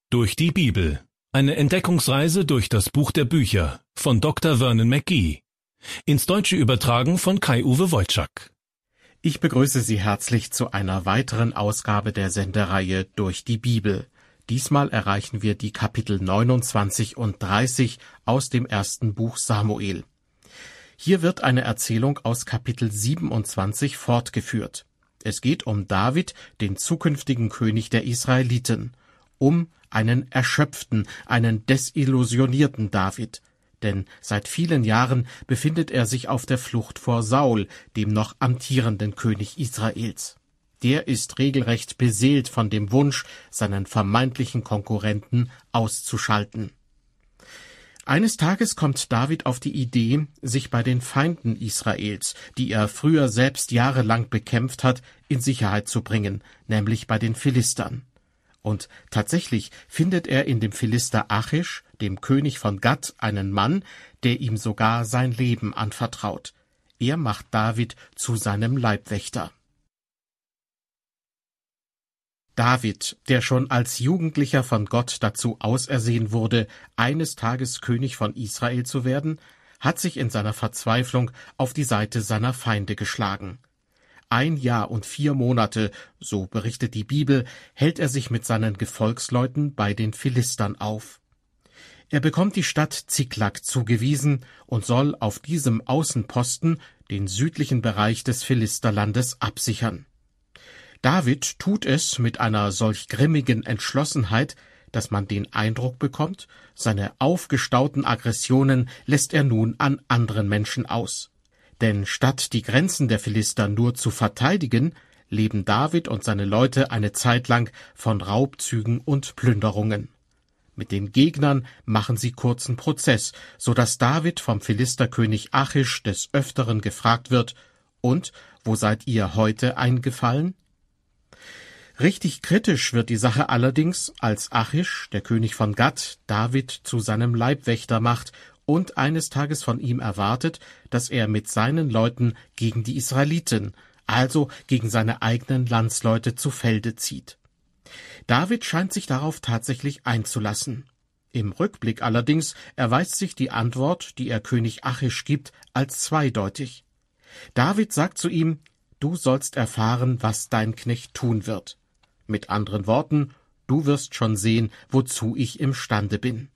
Durch die Bibel. Eine Entdeckungsreise durch das Buch der Bücher von Dr. Vernon McGee. Ins Deutsche übertragen von Kai-Uwe Wojczak. Ich begrüße Sie herzlich zu einer weiteren Ausgabe der Sendereihe Durch die Bibel. Diesmal erreichen wir die Kapitel 29 und 30 aus dem ersten Buch Samuel. Hier wird eine Erzählung aus Kapitel 27 fortgeführt. Es geht um David, den zukünftigen König der Israeliten, um einen erschöpften, einen desillusionierten David. Denn seit vielen Jahren befindet er sich auf der Flucht vor Saul, dem noch amtierenden König Israels. Der ist regelrecht beseelt von dem Wunsch, seinen vermeintlichen Konkurrenten auszuschalten. Eines Tages kommt David auf die Idee, sich bei den Feinden Israels, die er früher selbst jahrelang bekämpft hat, in Sicherheit zu bringen, nämlich bei den Philistern. Und tatsächlich findet er in dem Philister Achish, dem König von Gat, einen Mann, der ihm sogar sein Leben anvertraut. Er macht David zu seinem Leibwächter. David, der schon als Jugendlicher von Gott dazu ausersehen wurde, eines Tages König von Israel zu werden, hat sich in seiner Verzweiflung auf die Seite seiner Feinde geschlagen. 1 Jahr und 4 Monate, so berichtet die Bibel, hält er sich mit seinen Gefolgsleuten bei den Philistern auf. Er bekommt die Stadt Ziklag zugewiesen und soll auf diesem Außenposten den südlichen Bereich des Philisterlandes absichern. David tut es mit einer solch grimmigen Entschlossenheit, dass man den Eindruck bekommt, seine aufgestauten Aggressionen lässt er nun an anderen Menschen aus. Denn statt die Grenzen der Philister nur zu verteidigen, leben David und seine Leute eine Zeit lang von Raubzügen und Plünderungen. Mit den Gegnern machen sie kurzen Prozess, so dass David vom Philisterkönig Achish des Öfteren gefragt wird: Und, wo seid ihr heute eingefallen? Richtig kritisch wird die Sache allerdings, als Achish, der König von Gat, David zu seinem Leibwächter macht und eines Tages von ihm erwartet, dass er mit seinen Leuten gegen die Israeliten, also gegen seine eigenen Landsleute, zu Felde zieht. David scheint sich darauf tatsächlich einzulassen. Im Rückblick allerdings erweist sich die Antwort, die er König Achish gibt, als zweideutig. David sagt zu ihm: Du sollst erfahren, was dein Knecht tun wird. Mit anderen Worten, du wirst schon sehen, wozu ich imstande bin.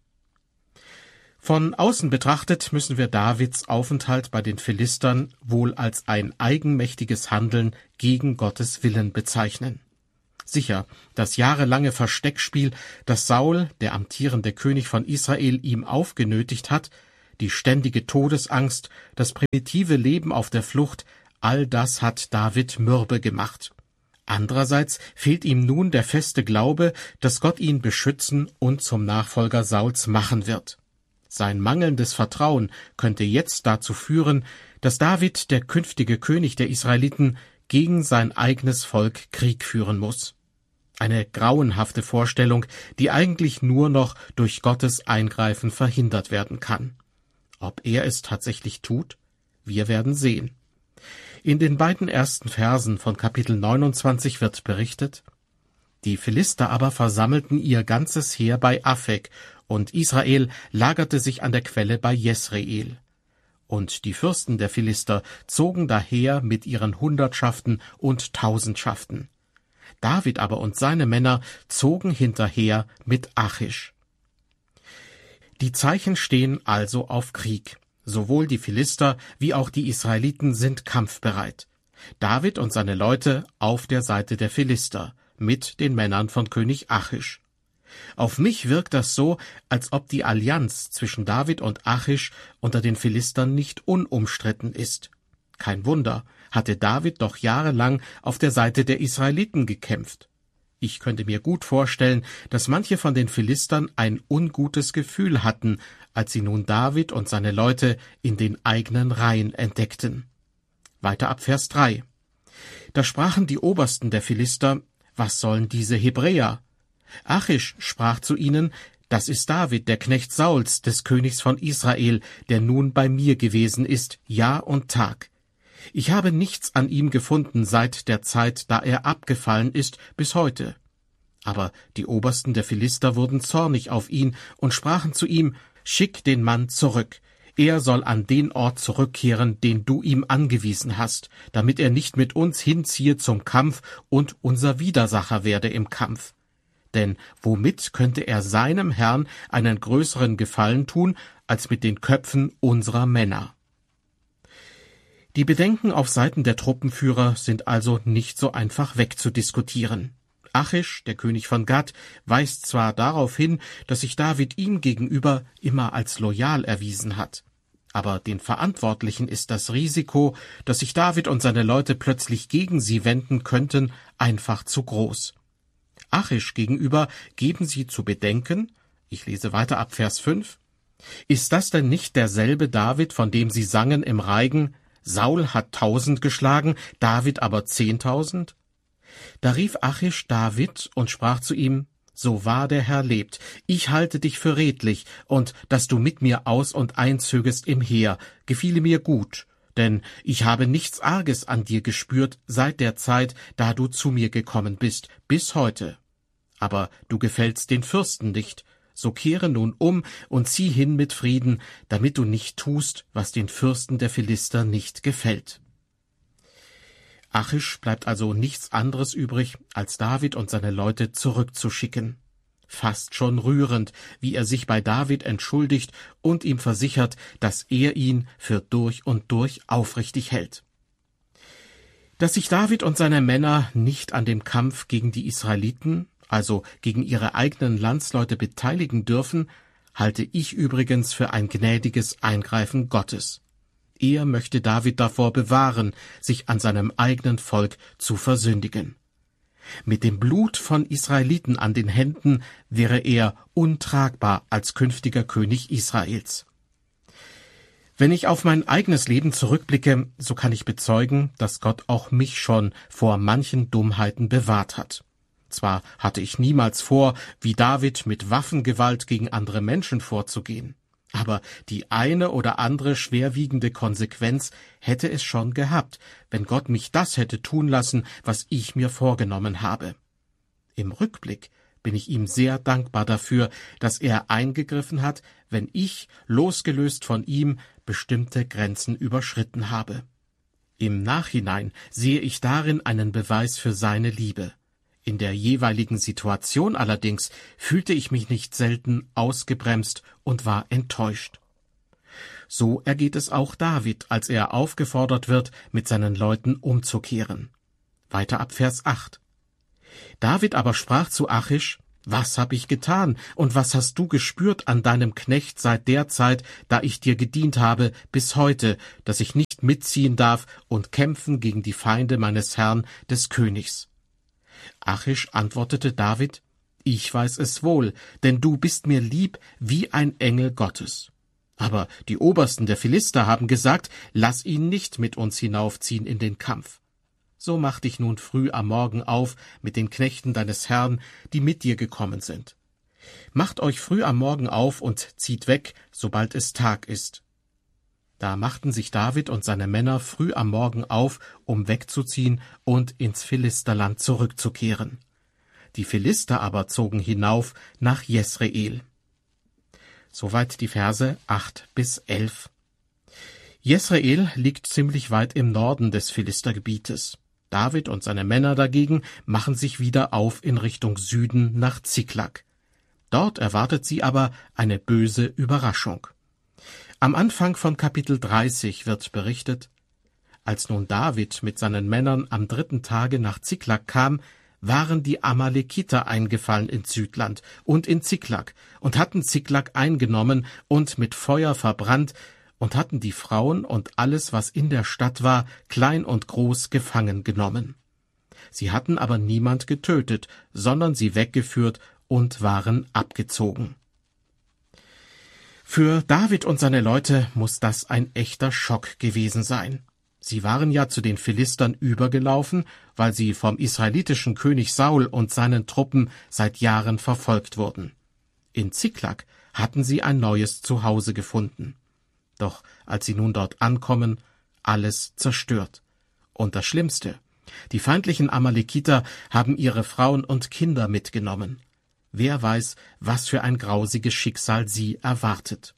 Von außen betrachtet müssen wir Davids Aufenthalt bei den Philistern wohl als ein eigenmächtiges Handeln gegen Gottes Willen bezeichnen. Sicher, das jahrelange Versteckspiel, das Saul, der amtierende König von Israel, ihm aufgenötigt hat, die ständige Todesangst, das primitive Leben auf der Flucht, all das hat David mürbe gemacht. Andererseits fehlt ihm nun der feste Glaube, dass Gott ihn beschützen und zum Nachfolger Sauls machen wird. Sein mangelndes Vertrauen könnte jetzt dazu führen, dass David, der künftige König der Israeliten, gegen sein eigenes Volk Krieg führen muss. Eine grauenhafte Vorstellung, die eigentlich nur noch durch Gottes Eingreifen verhindert werden kann. Ob er es tatsächlich tut? Wir werden sehen. In den beiden ersten Versen von Kapitel 29 wird berichtet: Die Philister aber versammelten ihr ganzes Heer bei Afek, und Israel lagerte sich an der Quelle bei Jesreel. Und die Fürsten der Philister zogen daher mit ihren Hundertschaften und Tausendschaften. David aber und seine Männer zogen hinterher mit Achish. Die Zeichen stehen also auf Krieg. Sowohl die Philister wie auch die Israeliten sind kampfbereit. David und seine Leute auf der Seite der Philister, mit den Männern von König Achish. Auf mich wirkt das so, als ob die Allianz zwischen David und Achish unter den Philistern nicht unumstritten ist. Kein Wunder, hatte David doch jahrelang auf der Seite der Israeliten gekämpft. Ich könnte mir gut vorstellen, dass manche von den Philistern ein ungutes Gefühl hatten, als sie nun David und seine Leute in den eigenen Reihen entdeckten. Weiter ab Vers 3. Da sprachen die Obersten der Philister: Was sollen diese Hebräer? Achish sprach zu ihnen: Das ist David, der Knecht Sauls, des Königs von Israel, der nun bei mir gewesen ist, Jahr und Tag. Ich habe nichts an ihm gefunden seit der Zeit, da er abgefallen ist, bis heute. Aber die Obersten der Philister wurden zornig auf ihn und sprachen zu ihm: Schick den Mann zurück. Er soll an den Ort zurückkehren, den du ihm angewiesen hast, damit er nicht mit uns hinziehe zum Kampf und unser Widersacher werde im Kampf. Denn womit könnte er seinem Herrn einen größeren Gefallen tun, als mit den Köpfen unserer Männer? Die Bedenken auf Seiten der Truppenführer sind also nicht so einfach wegzudiskutieren. Achish, der König von Gad, weist zwar darauf hin, dass sich David ihm gegenüber immer als loyal erwiesen hat, aber den Verantwortlichen ist das Risiko, dass sich David und seine Leute plötzlich gegen sie wenden könnten, einfach zu groß. Achish gegenüber geben sie zu bedenken, ich lese weiter ab Vers 5, ist das denn nicht derselbe David, von dem sie sangen im Reigen, Saul hat 1000 geschlagen, David aber 10.000? Da rief Achish David und sprach zu ihm: So wahr der Herr lebt, ich halte dich für redlich, und dass du mit mir aus- und einzögest im Heer, gefiele mir gut, denn ich habe nichts Arges an dir gespürt seit der Zeit, da du zu mir gekommen bist, bis heute. Aber du gefällst den Fürsten nicht, so kehre nun um und zieh hin mit Frieden, damit du nicht tust, was den Fürsten der Philister nicht gefällt. Achish bleibt also nichts anderes übrig, als David und seine Leute zurückzuschicken. Fast schon rührend, wie er sich bei David entschuldigt und ihm versichert, dass er ihn für durch und durch aufrichtig hält. Dass sich David und seine Männer nicht an dem Kampf gegen die Israeliten, also gegen ihre eigenen Landsleute, beteiligen dürfen, halte ich übrigens für ein gnädiges Eingreifen Gottes. Er möchte David davor bewahren, sich an seinem eigenen Volk zu versündigen. Mit dem Blut von Israeliten an den Händen wäre er untragbar als künftiger König Israels. Wenn ich auf mein eigenes Leben zurückblicke, so kann ich bezeugen, dass Gott auch mich schon vor manchen Dummheiten bewahrt hat. Zwar hatte ich niemals vor, wie David mit Waffengewalt gegen andere Menschen vorzugehen, aber die eine oder andere schwerwiegende Konsequenz hätte es schon gehabt, wenn Gott mich das hätte tun lassen, was ich mir vorgenommen habe. Im Rückblick bin ich ihm sehr dankbar dafür, dass er eingegriffen hat, wenn ich, losgelöst von ihm, bestimmte Grenzen überschritten habe. Im Nachhinein sehe ich darin einen Beweis für seine Liebe. In der jeweiligen Situation allerdings fühlte ich mich nicht selten ausgebremst und war enttäuscht. So ergeht es auch David, als er aufgefordert wird, mit seinen Leuten umzukehren. Weiter ab Vers 8. David aber sprach zu Achish: Was hab ich getan, und was hast du gespürt an deinem Knecht seit der Zeit, da ich dir gedient habe, bis heute, dass ich nicht mitziehen darf und kämpfen gegen die Feinde meines Herrn, des Königs? Achish antwortete David: Ich weiß es wohl, denn du bist mir lieb wie ein Engel Gottes. Aber die Obersten der Philister haben gesagt, lass ihn nicht mit uns hinaufziehen in den Kampf. So mach dich nun früh am Morgen auf mit den Knechten deines Herrn, die mit dir gekommen sind. Macht euch früh am Morgen auf und zieht weg, sobald es Tag ist. Da machten sich David und seine Männer früh am Morgen auf, um wegzuziehen und ins Philisterland zurückzukehren. Die Philister aber zogen hinauf nach Jesreel. Soweit die Verse 8 bis 11. Jesreel liegt ziemlich weit im Norden des Philistergebietes. David und seine Männer dagegen machen sich wieder auf in Richtung Süden nach Ziklag. Dort erwartet sie aber eine böse Überraschung. Am Anfang von Kapitel 30 wird berichtet: Als nun David mit seinen Männern am 3. Tage nach Ziklag kam, waren die Amalekiter eingefallen ins Südland und in Ziklag und hatten Ziklag eingenommen und mit Feuer verbrannt und hatten die Frauen und alles, was in der Stadt war, klein und groß, gefangen genommen. Sie hatten aber niemand getötet, sondern sie weggeführt und waren abgezogen. Für David und seine Leute muss das ein echter Schock gewesen sein. Sie waren ja zu den Philistern übergelaufen, weil sie vom israelitischen König Saul und seinen Truppen seit Jahren verfolgt wurden. In Ziklag hatten sie ein neues Zuhause gefunden. Doch als sie nun dort ankommen, alles zerstört. Und das Schlimmste: Die feindlichen Amalekiter haben ihre Frauen und Kinder mitgenommen. Wer weiß, was für ein grausiges Schicksal sie erwartet.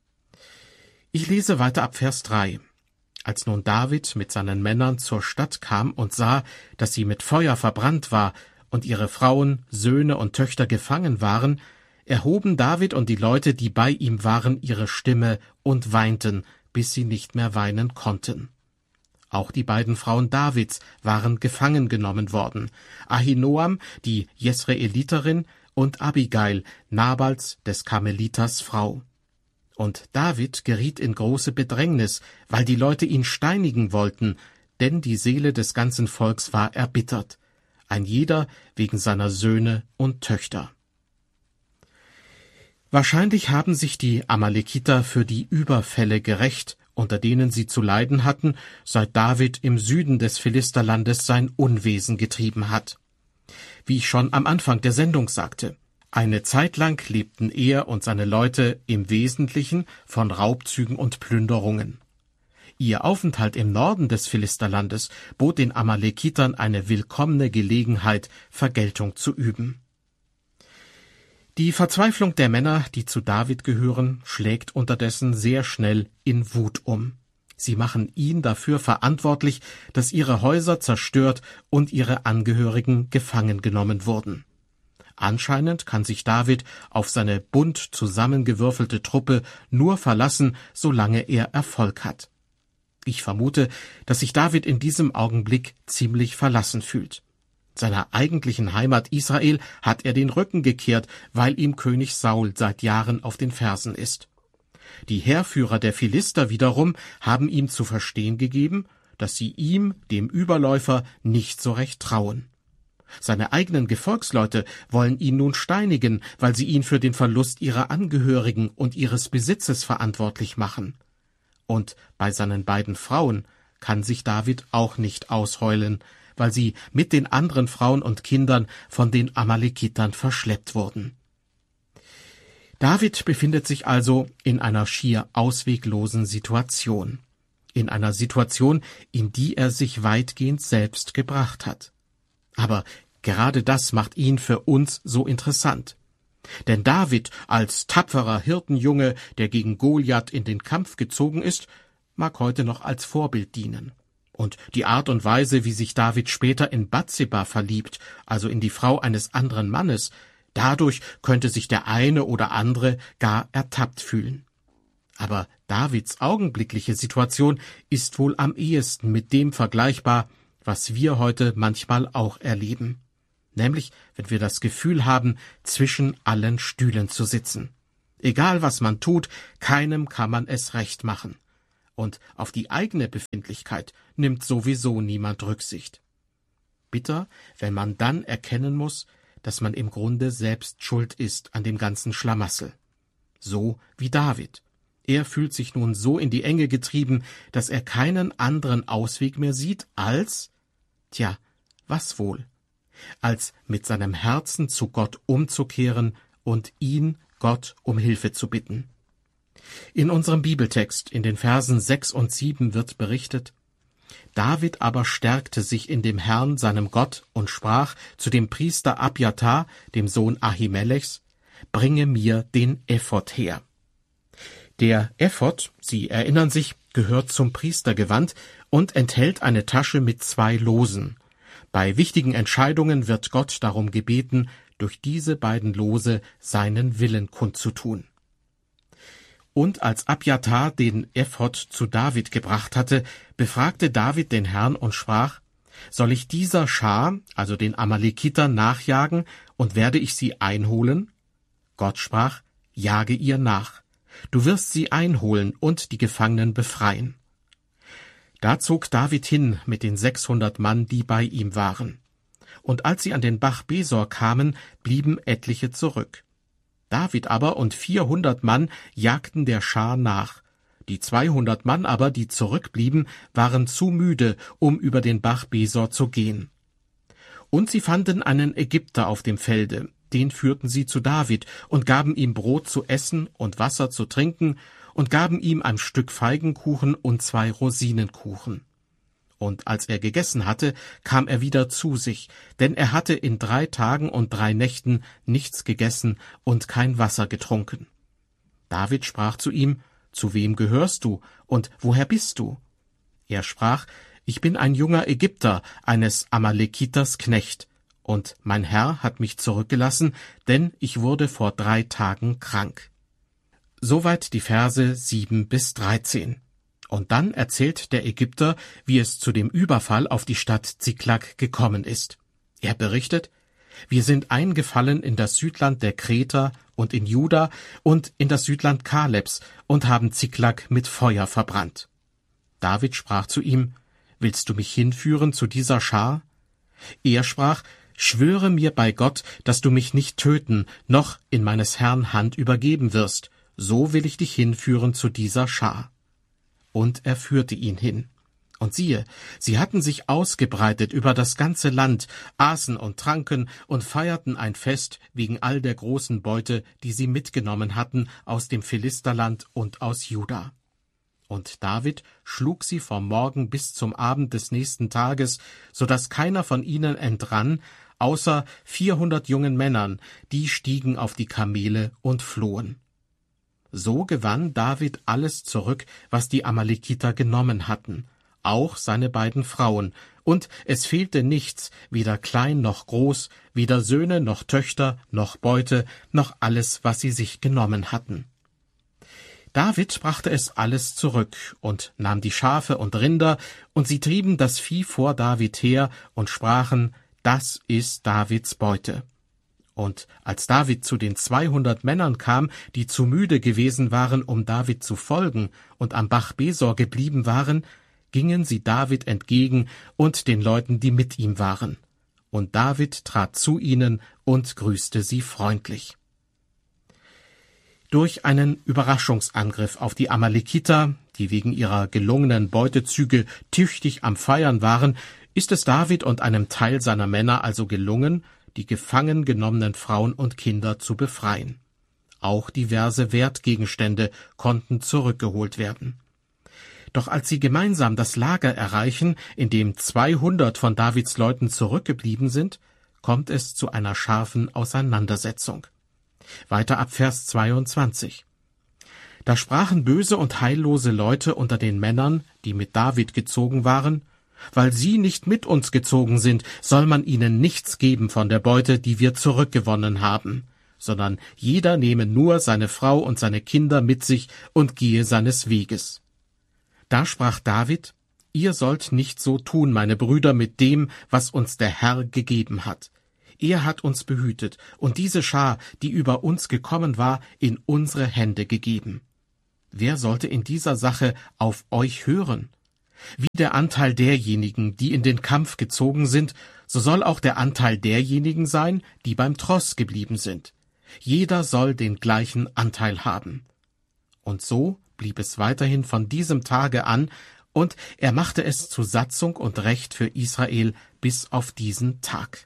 Ich lese weiter ab Vers 3. Als nun David mit seinen Männern zur Stadt kam und sah, dass sie mit Feuer verbrannt war und ihre Frauen, Söhne und Töchter gefangen waren, erhoben David und die Leute, die bei ihm waren, ihre Stimme und weinten, bis sie nicht mehr weinen konnten. Auch die beiden Frauen Davids waren gefangen genommen worden, Ahinoam, die Jesreeliterin, und Abigail, Nabals des Karmeliters Frau. Und David geriet in große Bedrängnis, weil die Leute ihn steinigen wollten, denn die Seele des ganzen Volks war erbittert, ein jeder wegen seiner Söhne und Töchter. Wahrscheinlich haben sich die Amalekiter für die Überfälle gerächt, unter denen sie zu leiden hatten, seit David im Süden des Philisterlandes sein Unwesen getrieben hat. Wie ich schon am Anfang der Sendung sagte, eine Zeit lang lebten er und seine Leute im Wesentlichen von Raubzügen und Plünderungen. Ihr Aufenthalt im Norden des Philisterlandes bot den Amalekitern eine willkommene Gelegenheit, Vergeltung zu üben. Die Verzweiflung der Männer, die zu David gehören, schlägt unterdessen sehr schnell in Wut um. Sie machen ihn dafür verantwortlich, dass ihre Häuser zerstört und ihre Angehörigen gefangen genommen wurden. Anscheinend kann sich David auf seine bunt zusammengewürfelte Truppe nur verlassen, solange er Erfolg hat. Ich vermute, dass sich David in diesem Augenblick ziemlich verlassen fühlt. Seiner eigentlichen Heimat Israel hat er den Rücken gekehrt, weil ihm König Saul seit Jahren auf den Fersen ist. Die Heerführer der Philister wiederum haben ihm zu verstehen gegeben, dass sie ihm, dem Überläufer, nicht so recht trauen. Seine eigenen Gefolgsleute wollen ihn nun steinigen, weil sie ihn für den Verlust ihrer Angehörigen und ihres Besitzes verantwortlich machen. Und bei seinen beiden Frauen kann sich David auch nicht ausheulen, weil sie mit den anderen Frauen und Kindern von den Amalekitern verschleppt wurden. David befindet sich also in einer schier ausweglosen Situation. In einer Situation, in die er sich weitgehend selbst gebracht hat. Aber gerade das macht ihn für uns so interessant. Denn David als tapferer Hirtenjunge, der gegen Goliath in den Kampf gezogen ist, mag heute noch als Vorbild dienen. Und die Art und Weise, wie sich David später in Bathseba verliebt, also in die Frau eines anderen Mannes, dadurch könnte sich der eine oder andere gar ertappt fühlen. Aber Davids augenblickliche Situation ist wohl am ehesten mit dem vergleichbar, was wir heute manchmal auch erleben. Nämlich, wenn wir das Gefühl haben, zwischen allen Stühlen zu sitzen. Egal was man tut, keinem kann man es recht machen. Und auf die eigene Befindlichkeit nimmt sowieso niemand Rücksicht. Bitter, wenn man dann erkennen muss, dass man im Grunde selbst schuld ist an dem ganzen Schlamassel. So wie David. Er fühlt sich nun so in die Enge getrieben, dass er keinen anderen Ausweg mehr sieht als, was wohl? Als mit seinem Herzen zu Gott umzukehren und ihn, Gott, um Hilfe zu bitten. In unserem Bibeltext, in den Versen 6 und 7 wird berichtet: David aber stärkte sich in dem Herrn, seinem Gott, und sprach zu dem Priester Abjatar, dem Sohn Ahimelechs: Bringe mir den Ephod her. Der Ephod, Sie erinnern sich, gehört zum Priestergewand und enthält eine Tasche mit 2 Losen. Bei wichtigen Entscheidungen wird Gott darum gebeten, durch diese beiden Lose seinen Willen kundzutun. Und als Abjatar den Ephod zu David gebracht hatte, befragte David den Herrn und sprach: Soll ich dieser Schar, also den Amalekitern, nachjagen, und werde ich sie einholen? Gott sprach: Jage ihr nach. Du wirst sie einholen und die Gefangenen befreien. Da zog David hin mit den 600 Mann, die bei ihm waren. Und als sie an den Bach Besor kamen, blieben etliche zurück. David aber und 400 Mann jagten der Schar nach. Die 200 Mann aber, die zurückblieben, waren zu müde, um über den Bach Besor zu gehen. Und sie fanden einen Ägypter auf dem Felde, den führten sie zu David und gaben ihm Brot zu essen und Wasser zu trinken und gaben ihm ein Stück Feigenkuchen und 2 Rosinenkuchen. Und als er gegessen hatte, kam er wieder zu sich, denn er hatte in 3 Tagen und 3 Nächten nichts gegessen und kein Wasser getrunken. David sprach zu ihm: »Zu wem gehörst du und woher bist du?« Er sprach: »Ich bin ein junger Ägypter, eines Amalekiters Knecht, und mein Herr hat mich zurückgelassen, denn ich wurde vor 3 Tagen krank.« Soweit die Verse 7 bis 13. Und dann erzählt der Ägypter, wie es zu dem Überfall auf die Stadt Ziklag gekommen ist. Er berichtet: »Wir sind eingefallen in das Südland der Kreter und in Juda und in das Südland Kalebs und haben Ziklag mit Feuer verbrannt.« David sprach zu ihm: »Willst du mich hinführen zu dieser Schar?« Er sprach: »Schwöre mir bei Gott, dass du mich nicht töten, noch in meines Herrn Hand übergeben wirst, so will ich dich hinführen zu dieser Schar.« Und er führte ihn hin. Und siehe, sie hatten sich ausgebreitet über das ganze Land, aßen und tranken und feierten ein Fest wegen all der großen Beute, die sie mitgenommen hatten aus dem Philisterland und aus Juda. Und David schlug sie vom Morgen bis zum Abend des nächsten Tages, so dass keiner von ihnen entrann, außer 400 jungen Männern, die stiegen auf die Kamele und flohen. So gewann David alles zurück, was die Amalekiter genommen hatten, auch seine beiden Frauen, und es fehlte nichts, weder klein noch groß, weder Söhne noch Töchter noch Beute, noch alles, was sie sich genommen hatten. David brachte es alles zurück und nahm die Schafe und Rinder, und sie trieben das Vieh vor David her und sprachen: »Das ist Davids Beute.« Und als David zu den 200 Männern kam, die zu müde gewesen waren, um David zu folgen und am Bach Besor geblieben waren, gingen sie David entgegen und den Leuten, die mit ihm waren. Und David trat zu ihnen und grüßte sie freundlich. Durch einen Überraschungsangriff auf die Amalekiter, die wegen ihrer gelungenen Beutezüge tüchtig am Feiern waren, ist es David und einem Teil seiner Männer also gelungen, die gefangen genommenen Frauen und Kinder zu befreien. Auch diverse Wertgegenstände konnten zurückgeholt werden. Doch als sie gemeinsam das Lager erreichen, in dem 200 von Davids Leuten zurückgeblieben sind, kommt es zu einer scharfen Auseinandersetzung. Weiter ab Vers 22. Da sprachen böse und heillose Leute unter den Männern, die mit David gezogen waren: »Weil sie nicht mit uns gezogen sind, soll man ihnen nichts geben von der Beute, die wir zurückgewonnen haben, sondern jeder nehme nur seine Frau und seine Kinder mit sich und gehe seines Weges.« Da sprach David: »Ihr sollt nicht so tun, meine Brüder, mit dem, was uns der Herr gegeben hat. Er hat uns behütet und diese Schar, die über uns gekommen war, in unsere Hände gegeben. Wer sollte in dieser Sache auf euch hören? Wie der Anteil derjenigen, die in den Kampf gezogen sind, so soll auch der Anteil derjenigen sein, die beim Tross geblieben sind. Jeder soll den gleichen Anteil haben.« Und so blieb es weiterhin von diesem Tage an, und er machte es zu Satzung und Recht für Israel bis auf diesen Tag.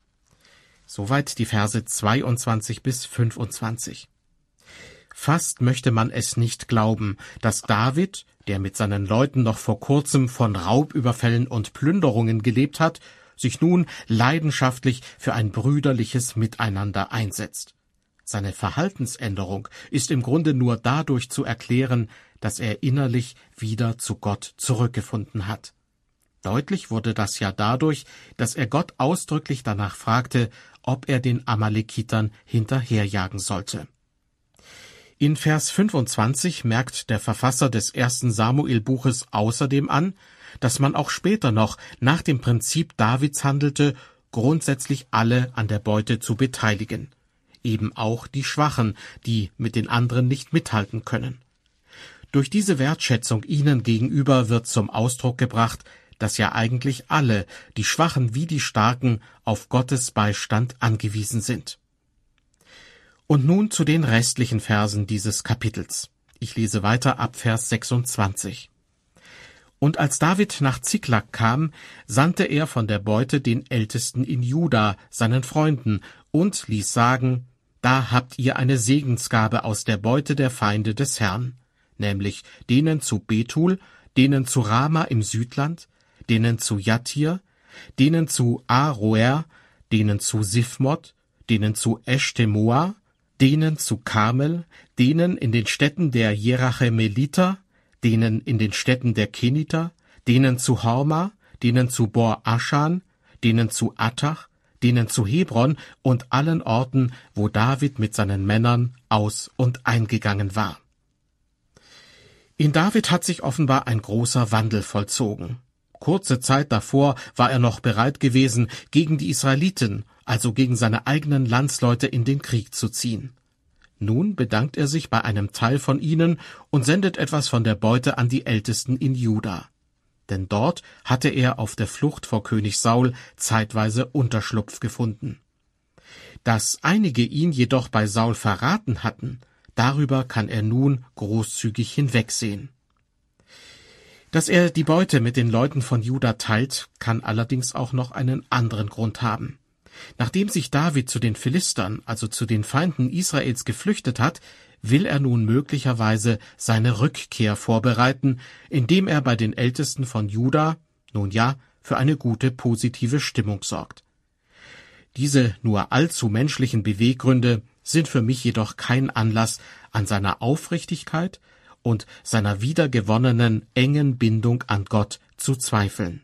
Soweit die Verse 22 bis 25. Fast möchte man es nicht glauben, dass David, der mit seinen Leuten noch vor kurzem von Raubüberfällen und Plünderungen gelebt hat, sich nun leidenschaftlich für ein brüderliches Miteinander einsetzt. Seine Verhaltensänderung ist im Grunde nur dadurch zu erklären, dass er innerlich wieder zu Gott zurückgefunden hat. Deutlich wurde das ja dadurch, dass er Gott ausdrücklich danach fragte, ob er den Amalekitern hinterherjagen sollte. In Vers 25 merkt der Verfasser des 1. Samuel-Buches außerdem an, dass man auch später noch nach dem Prinzip Davids handelte, grundsätzlich alle an der Beute zu beteiligen, eben auch die Schwachen, die mit den anderen nicht mithalten können. Durch diese Wertschätzung ihnen gegenüber wird zum Ausdruck gebracht, dass ja eigentlich alle, die Schwachen wie die Starken, auf Gottes Beistand angewiesen sind. Und nun zu den restlichen Versen dieses Kapitels. Ich lese weiter ab Vers 26. Und als David nach Ziklag kam, sandte er von der Beute den Ältesten in Juda, seinen Freunden, und ließ sagen: Da habt ihr eine Segensgabe aus der Beute der Feinde des Herrn, nämlich denen zu Bethul, denen zu Rama im Südland, denen zu Jattir, denen zu Aroer, denen zu Sifmot, denen zu Eshtemoa, denen zu Karmel, denen in den Städten der Jerachemeliter, denen in den Städten der Keniter, denen zu Horma, denen zu Bor Aschan, denen zu Attach, denen zu Hebron und allen Orten, wo David mit seinen Männern aus- und eingegangen war. In David hat sich offenbar ein großer Wandel vollzogen. Kurze Zeit davor war er noch bereit gewesen, gegen die Israeliten, also gegen seine eigenen Landsleute, in den Krieg zu ziehen. Nun bedankt er sich bei einem Teil von ihnen und sendet etwas von der Beute an die Ältesten in Juda. Denn dort hatte er auf der Flucht vor König Saul zeitweise Unterschlupf gefunden. Dass einige ihn jedoch bei Saul verraten hatten, darüber kann er nun großzügig hinwegsehen. Dass er die Beute mit den Leuten von Juda teilt, kann allerdings auch noch einen anderen Grund haben. Nachdem sich David zu den Philistern, also zu den Feinden Israels, geflüchtet hat, will er nun möglicherweise seine Rückkehr vorbereiten, indem er bei den Ältesten von Juda, nun ja, für eine gute positive Stimmung sorgt. Diese nur allzu menschlichen Beweggründe sind für mich jedoch kein Anlass, an seiner Aufrichtigkeit und seiner wiedergewonnenen engen Bindung an Gott zu zweifeln.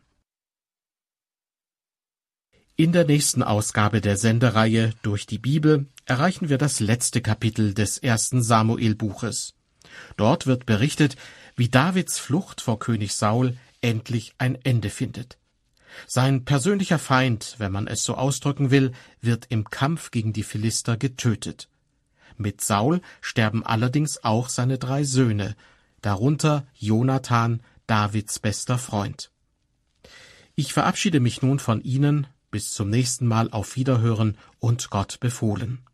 In der nächsten Ausgabe der Sendereihe Durch die Bibel erreichen wir das letzte Kapitel des 1. Samuel-Buches. Dort wird berichtet, wie Davids Flucht vor König Saul endlich ein Ende findet. Sein persönlicher Feind, wenn man es so ausdrücken will, wird im Kampf gegen die Philister getötet. Mit Saul sterben allerdings auch seine 3 Söhne, darunter Jonathan, Davids bester Freund. Ich verabschiede mich nun von Ihnen. Bis zum nächsten Mal, auf Wiederhören und Gott befohlen.